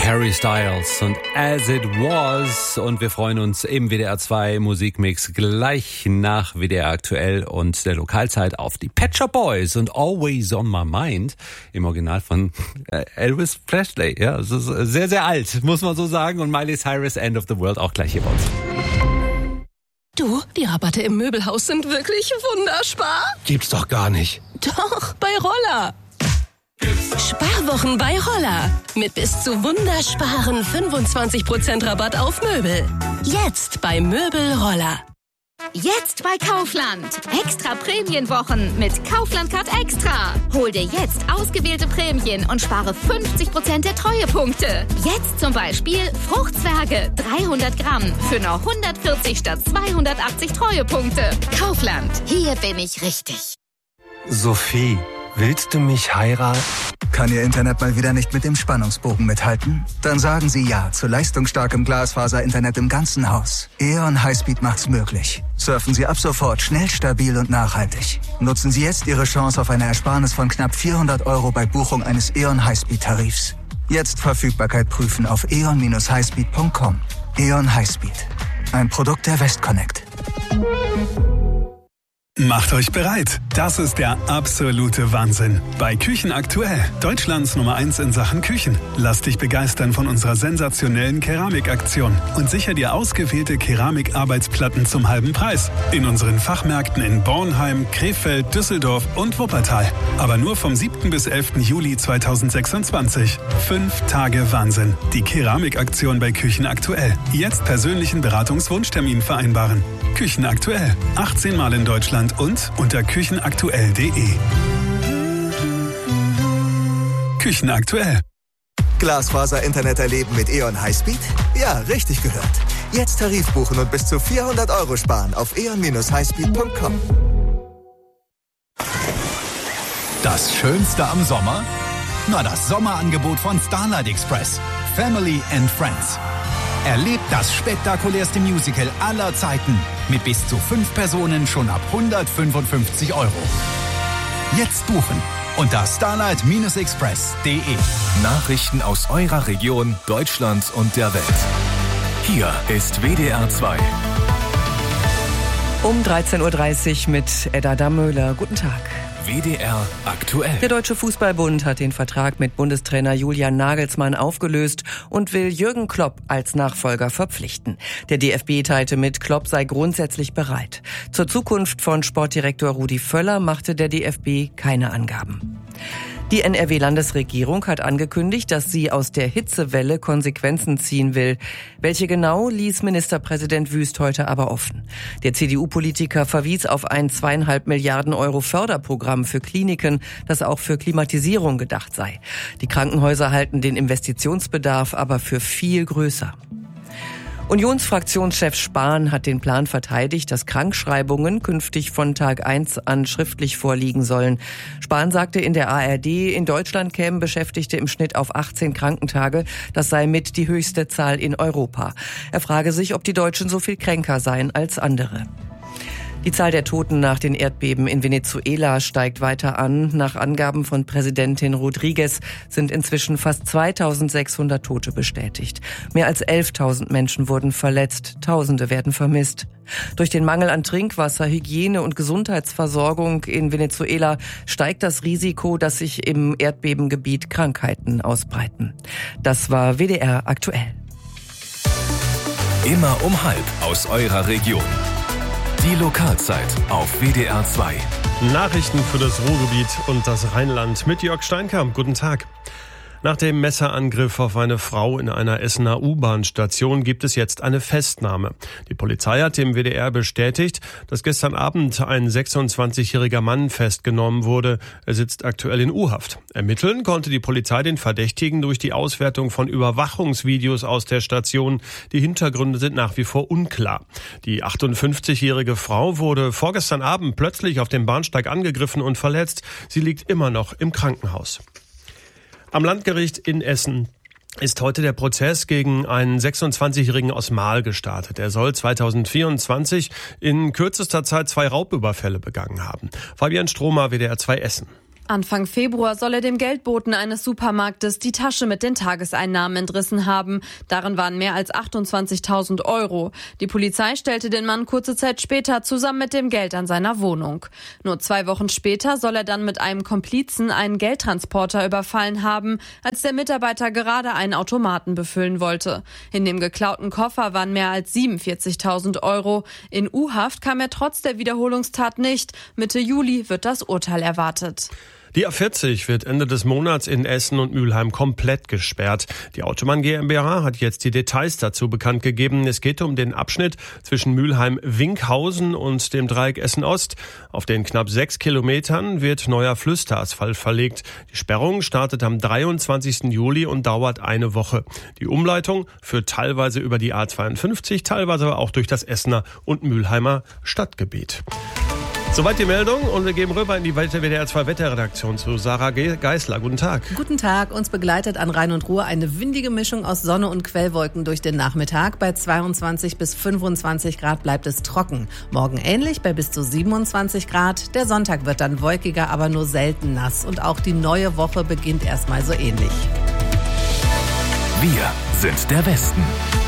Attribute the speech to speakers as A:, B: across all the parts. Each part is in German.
A: Harry Styles und As It Was. Und wir freuen uns im WDR 2 Musikmix gleich nach WDR Aktuell und der Lokalzeit auf die Pet Shop Boys und Always on My Mind im Original von Elvis Presley. Ja, es ist sehr, sehr alt, muss man so sagen. Und Miley Cyrus, End of the World, auch gleich hier bei uns.
B: Du, die Rabatte im Möbelhaus sind wirklich wunderspar.
C: Gibt's doch gar nicht.
B: Doch, bei Roller. Sparwochen bei Roller. Mit bis zu wundersparen 25% Rabatt auf Möbel. Jetzt bei Möbel Roller.
D: Jetzt bei Kaufland. Extra Prämienwochen mit Kaufland Card Extra. Hol dir jetzt ausgewählte Prämien und spare 50% der Treuepunkte. Jetzt zum Beispiel Fruchtzwerge 300 Gramm für nur 140 statt 280 Treuepunkte. Kaufland. Hier bin ich richtig.
C: Sophie, willst du mich heiraten?
E: Kann Ihr Internet mal wieder nicht mit dem Spannungsbogen mithalten? Dann sagen Sie ja zu leistungsstarkem Glasfaser-Internet im ganzen Haus. E.ON Highspeed macht's möglich. Surfen Sie ab sofort schnell, stabil und nachhaltig. Nutzen Sie jetzt Ihre Chance auf eine Ersparnis von knapp 400 € bei Buchung eines E.ON Highspeed-Tarifs. Jetzt Verfügbarkeit prüfen auf eon-highspeed.com. E.ON Highspeed. Ein Produkt der Westconnect.
F: Macht euch bereit. Das ist der absolute Wahnsinn. Bei Küchen aktuell. Deutschlands Nummer 1 in Sachen Küchen. Lass dich begeistern von unserer sensationellen Keramikaktion und sicher dir ausgewählte Keramikarbeitsplatten zum halben Preis. In unseren Fachmärkten in Bornheim, Krefeld, Düsseldorf und Wuppertal. Aber nur vom 7. bis 11. Juli 2026. 5 Tage Wahnsinn. Die Keramikaktion bei Küchen aktuell. Jetzt persönlichen Beratungswunschtermin vereinbaren. Küchen aktuell. 18 Mal in Deutschland und unter küchenaktuell.de. Küchen aktuell.
E: Glasfaser-Internet erleben mit E.ON Highspeed? Ja, richtig gehört. Jetzt Tarif buchen und bis zu 400 € sparen auf eon-highspeed.com.
G: Das Schönste am Sommer? Na, das Sommerangebot von Starlight Express. Family and Friends. Erlebt das spektakulärste Musical aller Zeiten mit bis zu 5 Personen schon ab 155 €. Jetzt buchen unter starlight-express.de.
H: Nachrichten aus eurer Region, Deutschland und der Welt. Hier ist WDR 2.
I: Um 13.30 Uhr mit Edda Dammöhler. Guten Tag.
H: WDR aktuell.
I: Der Deutsche Fußballbund hat den Vertrag mit Bundestrainer Julian Nagelsmann aufgelöst und will Jürgen Klopp als Nachfolger verpflichten. Der DFB teilte mit, Klopp sei grundsätzlich bereit. Zur Zukunft von Sportdirektor Rudi Völler machte der DFB keine Angaben. Die NRW-Landesregierung hat angekündigt, dass sie aus der Hitzewelle Konsequenzen ziehen will. Welche genau, ließ Ministerpräsident Wüst heute aber offen. Der CDU-Politiker verwies auf ein 2,5 Milliarden € Förderprogramm für Kliniken, das auch für Klimatisierung gedacht sei. Die Krankenhäuser halten den Investitionsbedarf aber für viel größer. Unionsfraktionschef Spahn hat den Plan verteidigt, dass Krankschreibungen künftig von Tag 1 an schriftlich vorliegen sollen. Spahn sagte in der ARD, in Deutschland kämen Beschäftigte im Schnitt auf 18 Krankentage. Das sei mit die höchste Zahl in Europa. Er frage sich, ob die Deutschen so viel kränker seien als andere. Die Zahl der Toten nach den Erdbeben in Venezuela steigt weiter an. Nach Angaben von Präsidentin Rodriguez sind inzwischen fast 2.600 Tote bestätigt. Mehr als 11.000 Menschen wurden verletzt, Tausende werden vermisst. Durch den Mangel an Trinkwasser, Hygiene und Gesundheitsversorgung in Venezuela steigt das Risiko, dass sich im Erdbebengebiet Krankheiten ausbreiten. Das war WDR aktuell.
H: Immer um 12 aus eurer Region. Die Lokalzeit auf WDR 2.
C: Nachrichten für das Ruhrgebiet und das Rheinland mit Jörg Steinkamp. Guten Tag. Nach dem Messerangriff auf eine Frau in einer Essener U-Bahn-Station gibt es jetzt eine Festnahme. Die Polizei hat dem WDR bestätigt, dass gestern Abend ein 26-jähriger Mann festgenommen wurde. Er sitzt aktuell in U-Haft. Ermitteln konnte die Polizei den Verdächtigen durch die Auswertung von Überwachungsvideos aus der Station. Die Hintergründe sind nach wie vor unklar. Die 58-jährige Frau wurde vorgestern Abend plötzlich auf dem Bahnsteig angegriffen und verletzt. Sie liegt immer noch im Krankenhaus. Am Landgericht in Essen ist heute der Prozess gegen einen 26-Jährigen aus Marl gestartet. Er soll 2024 in kürzester Zeit 2 Raubüberfälle begangen haben. Fabian Stromer, WDR 2 Essen.
J: Anfang Februar soll er dem Geldboten eines Supermarktes die Tasche mit den Tageseinnahmen entrissen haben. Darin waren mehr als 28.000 €. Die Polizei stellte den Mann kurze Zeit später zusammen mit dem Geld an seiner Wohnung. Nur 2 Wochen später soll er dann mit einem Komplizen einen Geldtransporter überfallen haben, als der Mitarbeiter gerade einen Automaten befüllen wollte. In dem geklauten Koffer waren mehr als 47.000 €. In U-Haft kam er trotz der Wiederholungstat nicht. Mitte Juli wird das Urteil erwartet.
C: Die A40 wird Ende des Monats in Essen und Mülheim komplett gesperrt. Die Autobahn GmbH hat jetzt die Details dazu bekannt gegeben. Es geht um den Abschnitt zwischen Mülheim-Winkhausen und dem Dreieck Essen-Ost. Auf den knapp 6 Kilometern wird neuer Flüsterasphalt verlegt. Die Sperrung startet am 23. Juli und dauert eine Woche. Die Umleitung führt teilweise über die A52, teilweise aber auch durch das Essener und Mülheimer Stadtgebiet. Soweit die Meldung und wir geben rüber in die WDR 2 Wetterredaktion zu Sarah Geisler. Guten Tag.
K: Guten Tag. Uns begleitet an Rhein und Ruhr eine windige Mischung aus Sonne und Quellwolken durch den Nachmittag. Bei 22 bis 25 Grad bleibt es trocken. Morgen ähnlich bei bis zu 27 Grad. Der Sonntag wird dann wolkiger, aber nur selten nass. Und auch die neue Woche beginnt erstmal so ähnlich.
H: Wir sind der Westen.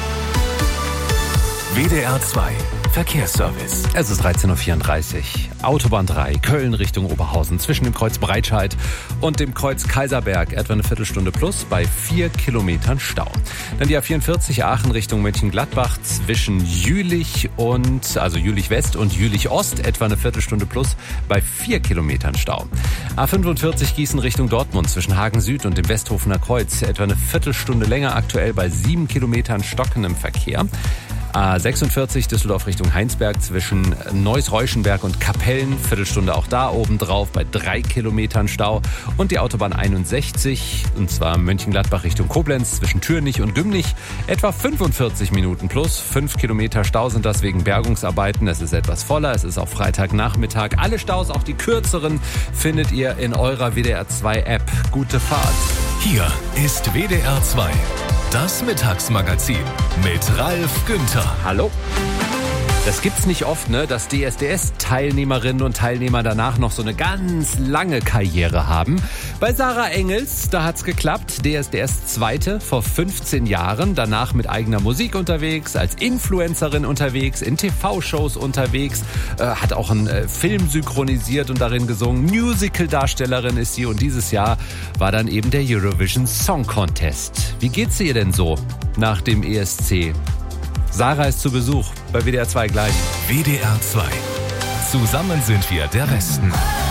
H: WDR 2 Verkehrsservice.
A: Es ist 13.34 Uhr. Autobahn 3, Köln Richtung Oberhausen, zwischen dem Kreuz Breitscheid und dem Kreuz Kaiserberg etwa eine Viertelstunde plus bei 4 Kilometern Stau. Dann die A44 Aachen Richtung Mönchengladbach zwischen Jülich West und Jülich Ost etwa eine Viertelstunde plus bei 4 Kilometern Stau. A45 Gießen Richtung Dortmund zwischen Hagen Süd und dem Westhofener Kreuz etwa eine Viertelstunde länger, aktuell bei 7 Kilometern stockendem Verkehr. A46 Düsseldorf Richtung Heinsberg zwischen Neuss-Reuschenberg und Kapellen, Viertelstunde auch da obendrauf bei 3 Kilometern Stau. Und die Autobahn 61, und zwar Mönchengladbach Richtung Koblenz zwischen Türnich und Gümnich, etwa 45 Minuten plus. 5 Kilometer Stau sind das wegen Bergungsarbeiten. Es ist etwas voller, es ist auch Freitagnachmittag. Alle Staus, auch die kürzeren, findet ihr in eurer WDR 2 App. Gute Fahrt.
H: Hier ist WDR 2. Das Mittagsmagazin mit Ralf Günther.
A: Hallo. Das gibt's nicht oft, ne, dass DSDS-Teilnehmerinnen und Teilnehmer danach noch so eine ganz lange Karriere haben. Bei Sarah Engels, da hat's geklappt. DSDS-Zweite vor 15 Jahren, danach mit eigener Musik unterwegs, als Influencerin unterwegs, in TV-Shows unterwegs, hat auch einen Film synchronisiert und darin gesungen. Musical-Darstellerin ist sie und dieses Jahr war dann eben der Eurovision Song Contest. Wie geht's ihr denn so nach dem ESC? Sarah ist zu Besuch bei WDR 2 gleich.
H: WDR 2. Zusammen sind wir der Westen.